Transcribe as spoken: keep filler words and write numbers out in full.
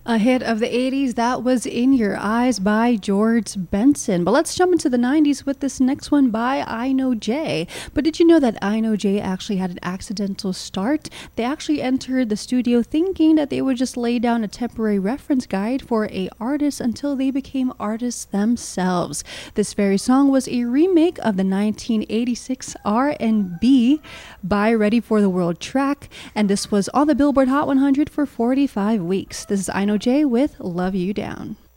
A hit of the eighties, that was In Your Eyes by George Benson. But let's jump into the nineties with this next one by I Know Jay. But did you know that I Know Jay actually had an accidental start? They actually entered the studio thinking that they would just lay down a temporary reference guide for a artist until they became artists themselves. This very song was a remake of the nineteen eighty-six R and B by Ready for the World track, and this was on the Billboard Hot one hundred for forty-five weeks. This is I Know Jay with Love You Down.